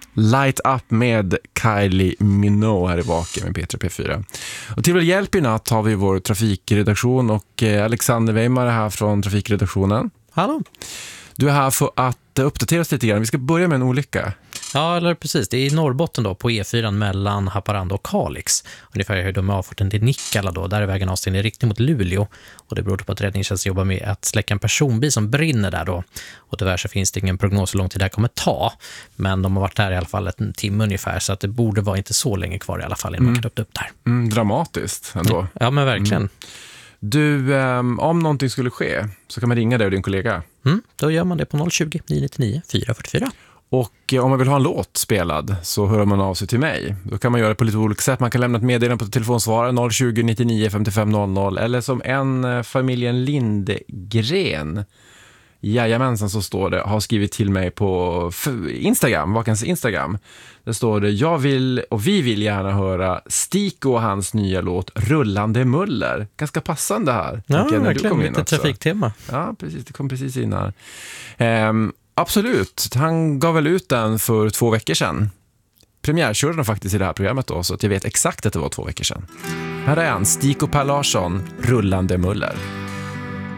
Light Up med Kylie Minogue här i Vaken med Petra P4. Och till vår hjälp i natt har vi vår trafikredaktion och Alexander Weimar här från trafikredaktionen. Hallå. Du är här för att uppdatera oss lite grann. Vi ska börja med en olycka. Ja, eller precis. Det är i Norrbotten då, på E4 mellan Haparanda och Kalix. Ungefär hur de är avfarten till Nikkala då. Där är vägen avstängd i riktning mot Luleå. Och det beror på att räddningstjänsten jobbar med att släcka en personbil som brinner där då. Och tyvärr så finns det ingen prognos hur lång tid det här kommer ta. Men de har varit där i alla fall en timme ungefär. Så att det borde vara inte så länge kvar i alla fall innan man kan öppna upp där. Dramatiskt ändå. Ja, men verkligen. Du, om någonting skulle ske så kan man ringa dig och din kollega. Då gör man det på 020-999 444. Och om man vill ha en låt spelad så hör man av sig till mig. Då kan man göra det på lite olika sätt. Man kan lämna ett meddelande på telefonsvarare 020-99 5500 eller som en familjen Lindgren. Jajamensan, så står det, har skrivit till mig på Instagram, Vakens Instagram. Där står det, vi vill gärna höra Stiko och hans nya låt Rullande Muller. Ganska passande här. Ja, verkligen, lite trafiktema. Ja, precis, det kom precis innan. Absolut, han gav väl ut den för 2 veckor sedan. Premiärkörde den faktiskt i det här programmet då, så att jag vet exakt att det var 2 veckor sedan. Här är han, Stiko Per Larsson, Rullande Muller.